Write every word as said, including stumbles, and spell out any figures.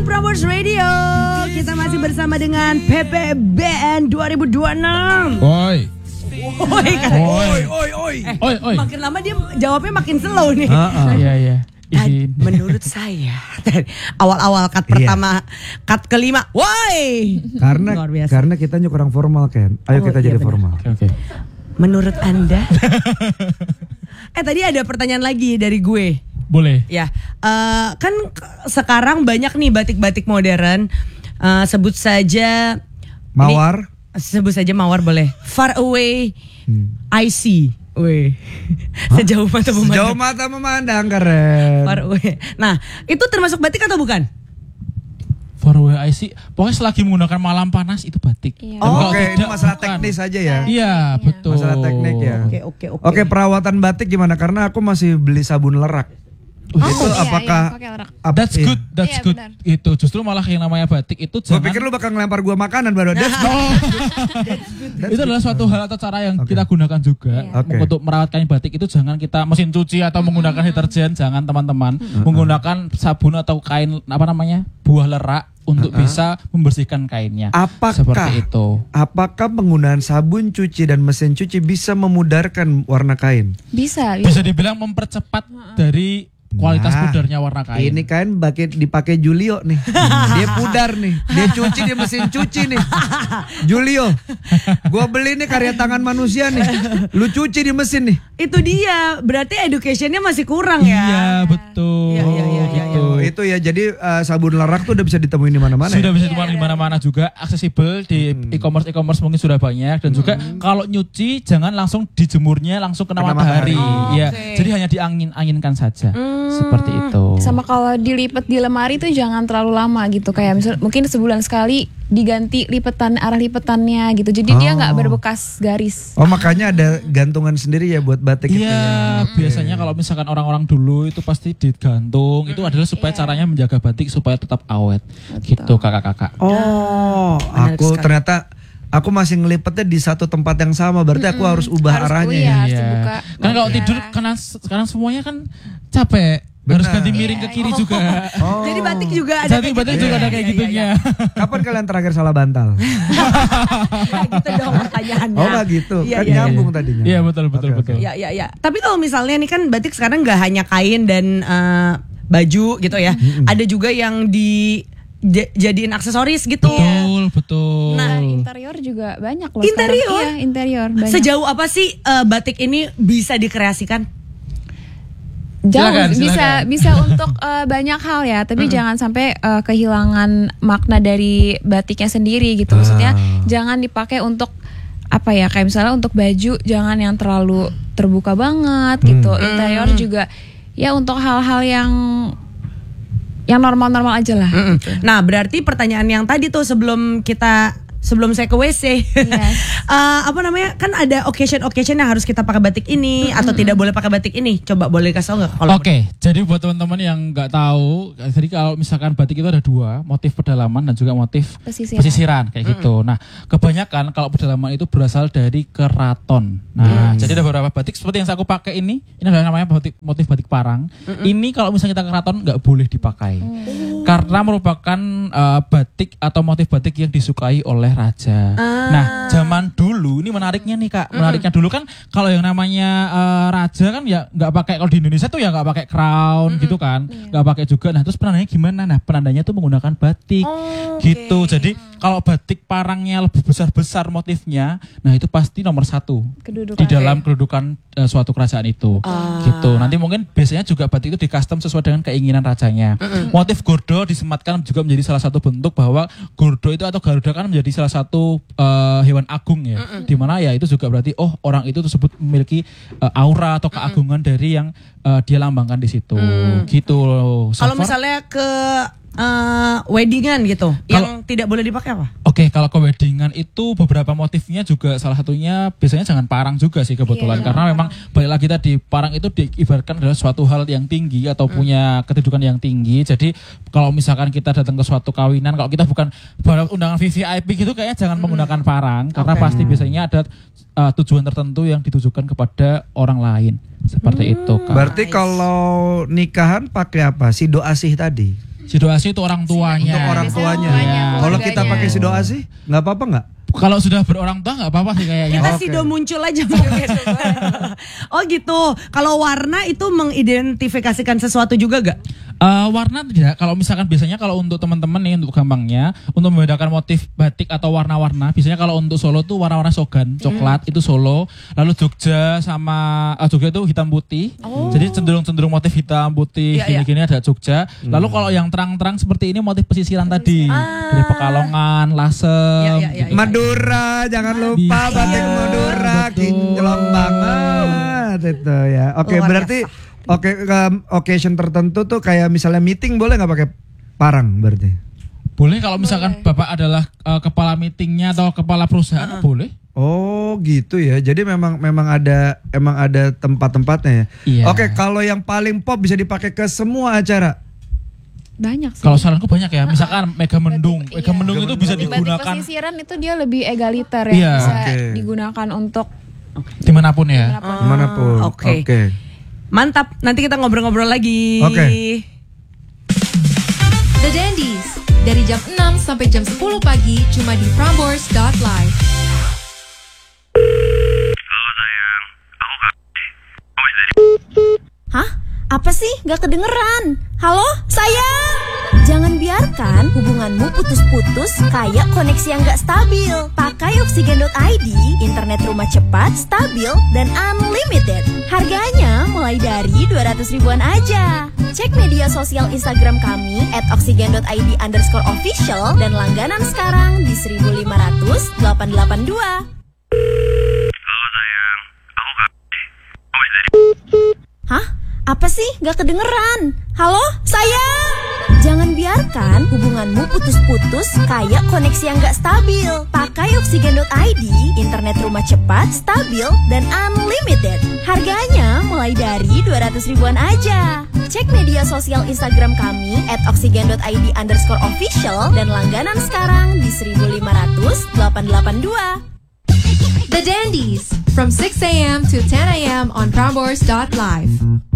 Prambors Radio. Kita masih bersama dengan P P B N dua ribu dua puluh enam. Oi. Oi, kan? Oi, oi, oi. Eh, oi, oi. Makin lama dia jawabnya makin slow nih. Iya, iya. Dan menurut saya awal-awal cut pertama, iya. cut kelima, woi. Karena karena kita kurang formal kan. Ayo oh, kita iya jadi bener. formal. Oke. Okay. Menurut Anda? eh tadi ada pertanyaan lagi dari gue. Boleh. Ya, uh, kan sekarang banyak nih batik-batik modern. Uh, sebut saja Mawar. Ini, sebut saja Mawar boleh. Far Away hmm. I See. Weh. Sejauh mata memandang. Sejauh mata memandang keren. Far Away. Nah, itu termasuk batik atau bukan? Far Away I See. Pokoknya selagi menggunakan malam panas itu batik. Iya. Oh, oke, okay. Ini masalah bukan. teknis aja ya. Iya, iya, betul. Masalah teknik ya. Oke, oke, oke. Oke, perawatan batik gimana? Karena aku masih beli sabun lerak. Oh, itu iya, apakah iya, ap, that's iya. good, that's iya, good. Benar. Itu justru malah yang namanya batik itu jangan. Gue pikir lu bakal ngelempar gua makanan baru. That's good. Oh. That's itu good. Adalah suatu hal atau cara yang okay. kita gunakan juga yeah. okay. untuk merawat kain batik itu jangan kita mesin cuci atau menggunakan deterjen, jangan teman-teman uh-huh. menggunakan sabun atau kain apa namanya buah lerak untuk uh-huh. bisa membersihkan kainnya. Apakah seperti itu? Apakah penggunaan sabun cuci dan mesin cuci bisa memudarkan warna kain? Bisa. Bisa dibilang mempercepat uh-huh. dari kualitas nah, pudarnya warna kain. Ini kan pakai dipakai Julio nih. Dia pudar nih. Dia cuci di mesin cuci nih. Julio. Gua beli nih karya tangan manusia nih. Lu cuci di mesin nih. Itu dia. Berarti educationnya masih kurang ya. Iya, betul. Iya, iya, iya, iya. Gitu. Itu ya. Jadi uh, sabun lerak tuh udah bisa ditemuin di mana-mana. Sudah ya? bisa ditemuin di mana-mana juga, aksesibel di hmm. e-commerce e-commerce mungkin sudah banyak dan hmm. juga kalau nyuci jangan langsung dijemurnya langsung kena, kena matahari. Oh, ya. Okay. Jadi hanya diangin-anginkan saja. Hmm. Seperti itu. Sama kalau dilipat di lemari tuh jangan terlalu lama gitu. Kayak misal mungkin sebulan sekali diganti lipetan arah lipetannya gitu. Jadi oh. dia nggak berbekas garis. Oh, makanya ada gantungan sendiri ya buat batik itu. Iya, ya. biasanya kalau misalkan orang-orang dulu itu pasti digantung. Itu adalah supaya yeah. caranya menjaga batik supaya tetap awet. Betul. Gitu kakak-kakak. Oh, aku ternyata aku masih ngelipetnya di satu tempat yang sama, berarti aku harus ubah harus, arahnya. Iya, harus iya. dibuka. Kan kalau tidur karena sekarang semuanya kan capek. Benar. Harus ganti miring yeah, ke kiri oh. juga. Oh. Jadi batik juga ada. Jadi batik juga ada kayak gitunya. Kapan kalian terakhir salah bantal? Kayak gitu dong pertanyaannya. Oh nggak gitu, ya, kan ya, nyambung ya. tadinya. Iya betul betul okay, betul. Iya iya iya. Tapi kalau misalnya nih kan batik sekarang nggak hanya kain dan uh, baju gitu ya, mm-hmm. ada juga yang di j- jadiin aksesoris gitu. Betul betul. Nah interior juga banyak loh. Interior? Iya interior. Banyak. Sejauh apa sih uh, batik ini bisa dikreasikan? Jauh silakan, bisa silakan. bisa untuk uh, banyak hal ya, tapi mm-hmm. jangan sampai uh, kehilangan makna dari batiknya sendiri gitu. Maksudnya ah. jangan dipakai untuk apa ya, kayak misalnya untuk baju jangan yang terlalu terbuka banget gitu. Mm. Interior juga ya untuk hal-hal yang yang normal-normal aja lah. Mm-hmm. Gitu. Nah, berarti pertanyaan yang tadi tuh sebelum kita sebelum saya ke W C, yes. uh, apa namanya, kan ada occasion-occasion yang harus kita pakai batik ini mm-hmm. atau tidak boleh pakai batik ini. Coba boleh kasih tau nggak? Oke, okay, jadi buat teman-teman yang nggak tahu, jadi kalau misalkan batik itu ada dua, motif pedalaman dan juga motif pesisiran, pesisiran kayak mm-hmm. gitu. Nah, kebanyakan kalau pedalaman itu berasal dari keraton. Nah, yes. jadi ada beberapa batik seperti yang saya aku pakai ini, ini adalah namanya motif, motif batik parang. Mm-hmm. Ini kalau misalnya kita ke keraton nggak boleh dipakai, mm-hmm. karena merupakan uh, batik atau motif batik yang disukai oleh raja. Ah. Nah, zaman dulu ini menariknya nih Kak. Menariknya mm. dulu kan kalau yang namanya uh, raja kan ya nggak pakai, kalau di Indonesia tuh ya nggak pakai crown mm-hmm. gitu kan, nggak yeah. pakai juga. Nah, terus penandanya gimana? Nah, penandanya tuh menggunakan batik oh, gitu. Okay. Jadi kalau batik parangnya lebih besar-besar motifnya, nah itu pasti nomor satu kedudukan. Di dalam kedudukan uh, suatu kerajaan itu. Ah. Gitu. Nanti mungkin biasanya juga batik itu di custom sesuai dengan keinginan rajanya. Mm-hmm. Motif gordo disematkan juga menjadi salah satu bentuk bahwa gordo itu atau garuda kan menjadi salah satu uh, hewan agung ya, mm-mm. dimana ya itu juga berarti oh orang itu tersebut memiliki uh, aura atau keagungan mm-mm. dari yang uh, dia lambangkan di situ, mm. gitu. Kalau misalnya ke uh, weddingan gitu, kalo, yang tidak boleh dipakai apa? Oke, okay, kalau ke weddingan itu beberapa motifnya juga salah satunya biasanya jangan parang juga sih kebetulan, yeah, karena memang balik lagi tadi parang itu diibaratkan adalah suatu hal yang tinggi atau mm. punya kedudukan yang tinggi. Jadi kalau misalkan kita datang ke suatu kawinan, kalau kita bukan undangan V V I P gitu, kayaknya jangan mm. menggunakan parang, karena okay. pasti biasanya ada uh, tujuan tertentu yang ditujukan kepada orang lain. Seperti hmm. itu Kak. Berarti kalau nikahan pakai apa? Sido asih tadi? Sidoasi itu orang tuanya. Untuk orang tuanya. Ya. Kalau kita pakai sidoasi, nggak apa-apa nggak? Kalau sudah berorang tua nggak apa-apa sih kayaknya. Kita Oke. sido muncul aja. Oh gitu. Kalau warna itu mengidentifikasikan sesuatu juga gak? Uh, warna tidak. Kalau misalkan biasanya kalau untuk teman-teman nih untuk gampangnya untuk membedakan motif batik atau warna-warna, biasanya kalau untuk Solo tuh warna-warna sogan, coklat itu Solo. Lalu Jogja sama uh, Jogja itu hitam putih. Oh. Jadi cenderung-cenderung motif hitam putih Iya, gini-gini ada Jogja. Lalu kalau yang terang-terang seperti ini motif pesisiran tadi. Ah. Dari Pekalongan, Lasem. Iya, iya, iya, gitu. iya. Madura, jangan lupa Bisa. batik Madura, Betul. kinclong banget itu ya. Oke, Luar berarti oke um, occasion tertentu tuh kayak misalnya meeting boleh nggak pakai parang berarti? Boleh kalau misalkan Bapak adalah uh, kepala meetingnya atau kepala perusahaan, boleh. Oh gitu ya. Jadi memang memang ada emang ada tempat-tempatnya ya. Iya. Oke, kalau yang paling pop bisa dipakai ke semua acara. Banyak sih. Kalau saranku banyak ya, misalkan Mega Mendung. Batik, Mega iya. Mendung itu bisa Batik digunakan pesisiran itu dia lebih egaliter ya, Iya. bisa Oke. digunakan untuk dimanapun ya. Dimanapun. Oke. Oke. Mantap. Nanti kita ngobrol-ngobrol lagi. Oke. The Dandies dari jam enam sampai jam sepuluh pagi cuma di prambors dot live. Hah? Apa sih? Gak kedengeran. Halo? Sayang? Jangan biarkan hubunganmu putus-putus kayak koneksi yang gak stabil. Pakai oksigen dot i d, internet rumah cepat, stabil, dan unlimited. Harganya mulai dari dua ratus ribuan aja. Cek media sosial Instagram kami at oksigen dot i d underscore official dan langganan sekarang di seribu lima ratus delapan delapan dua. Hah? Apa sih? Gak kedengeran. Halo? Sayang? Jangan biarkan hubunganmu putus-putus kayak koneksi yang gak stabil. Pakai oksigen dot i d, internet rumah cepat, stabil, dan unlimited. Harganya mulai dari dua ratus ribuan aja. Cek media sosial Instagram kami at oksigen dot i d underscore official dan langganan sekarang di seribu lima ratus delapan delapan dua. The Dandies from six a.m. to ten a.m. on prambors dot live.